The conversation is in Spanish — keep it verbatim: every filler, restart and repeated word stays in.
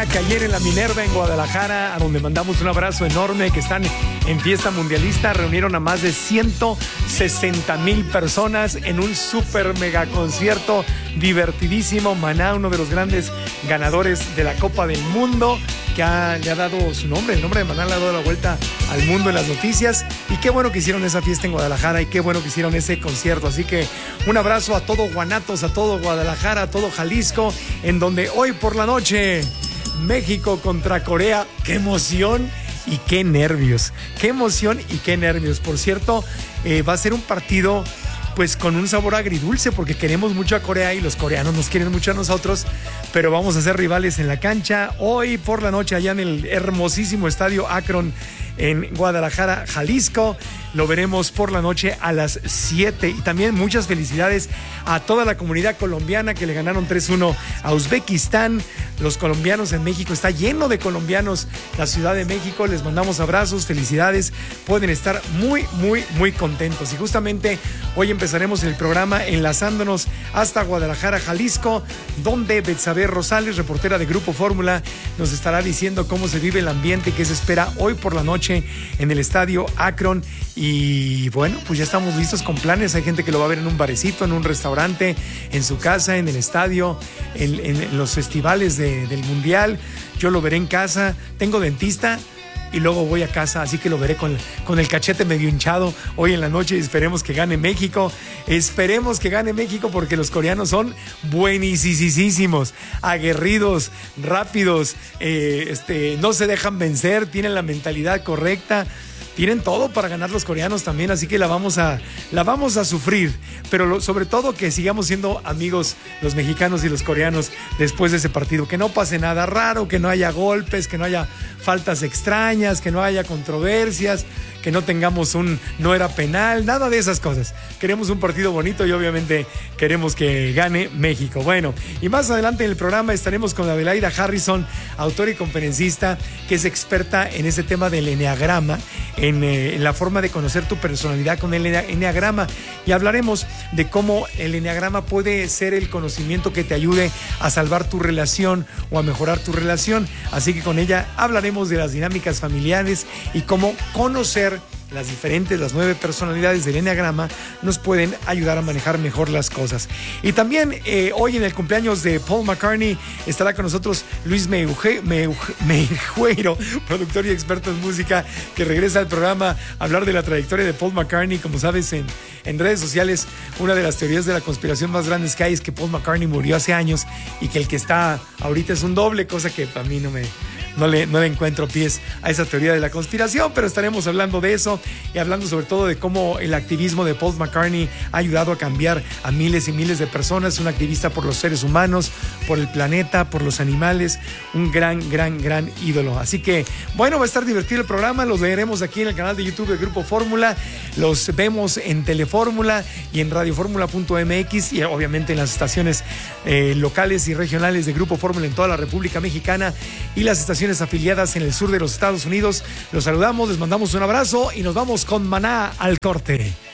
que ayer en la Minerva en Guadalajara, a donde mandamos un abrazo enorme, que están en fiesta mundialista, reunieron a más de ciento sesenta mil personas en un super mega concierto divertidísimo. Maná, uno de los grandes ganadores de la Copa del Mundo, que ha, le ha dado su nombre, el nombre de Maná le ha dado la vuelta al mundo en las noticias. Y qué bueno que hicieron esa fiesta en Guadalajara y qué bueno que hicieron ese concierto. Así que un abrazo a todo Guanatos, a todo Guadalajara, a todo Jalisco, en donde hoy por la noche México contra Corea. ¡Qué emoción! Y qué nervios, qué emoción y qué nervios. Por cierto, eh, va a ser un partido pues con un sabor agridulce, porque queremos mucho a Corea y los coreanos nos quieren mucho a nosotros, pero vamos a ser rivales en la cancha hoy por la noche allá en el hermosísimo estadio Akron en Guadalajara, Jalisco. Lo veremos por la noche a las siete. Y también muchas felicidades a toda la comunidad colombiana que le ganaron tres uno a Uzbekistán. Los colombianos en México, está lleno de colombianos la Ciudad de México. Les mandamos abrazos, felicidades. Pueden estar muy, muy, muy contentos. Y justamente hoy empezaremos el programa enlazándonos hasta Guadalajara, Jalisco, donde Betsabe Rosales, reportera de Grupo Fórmula, nos estará diciendo cómo se vive el ambiente que se espera hoy por la noche en el estadio Akron. Y bueno, pues ya estamos listos con planes. Hay gente que lo va a ver en un barecito, en un restaurante, en su casa, en el estadio, en, en, en los festivales de, del Mundial. Yo lo veré en casa. Tengo dentista y luego voy a casa, así que lo veré con, con el cachete medio hinchado hoy en la noche. Esperemos que gane México. Esperemos que gane México, porque los coreanos son buenísimos, aguerridos, rápidos, eh, este, no se dejan vencer, tienen la mentalidad correcta. Tienen todo para ganar los coreanos también, así que la vamos a, la vamos a sufrir. Pero lo, sobre todo que sigamos siendo amigos los mexicanos y los coreanos después de ese partido. Que no pase nada raro, que no haya golpes, que no haya faltas extrañas, que no haya controversias, que no tengamos un no era penal, nada de esas cosas. Queremos un partido bonito y obviamente queremos que gane México. Bueno, y más adelante en el programa estaremos con Adelaida Harrison, autora y conferencista, que es experta en ese tema del eneagrama, en, eh, en la forma de conocer tu personalidad con el eneagrama. Y hablaremos de cómo el eneagrama puede ser el conocimiento que te ayude a salvar tu relación o a mejorar tu relación. Así que con ella hablaremos de las dinámicas familiares y cómo conocer las diferentes, las nueve personalidades del eneagrama nos pueden ayudar a manejar mejor las cosas. Y también eh, hoy en el cumpleaños de Paul McCartney estará con nosotros Luis Meuje, Meuje, Meijueiro, productor y experto en música, que regresa al programa a hablar de la trayectoria de Paul McCartney. Como sabes, en, en redes sociales, una de las teorías de la conspiración más grandes que hay es que Paul McCartney murió hace años y que el que está ahorita es un doble, cosa que a mí no me... No le, no le encuentro pies a esa teoría de la conspiración, pero estaremos hablando de eso y hablando sobre todo de cómo el activismo de Paul McCartney ha ayudado a cambiar a miles y miles de personas. Un activista por los seres humanos, por el planeta, por los animales, un gran, gran, gran ídolo. Así que, bueno, va a estar divertido el programa. Los veremos aquí en el canal de YouTube de Grupo Fórmula. Los vemos en Telefórmula y en radiofórmula punto m x y obviamente en las estaciones eh, locales y regionales de Grupo Fórmula en toda la República Mexicana y las estaciones afiliadas en el sur de los Estados Unidos. Los saludamos, les mandamos un abrazo y nos vamos con Maná al corte.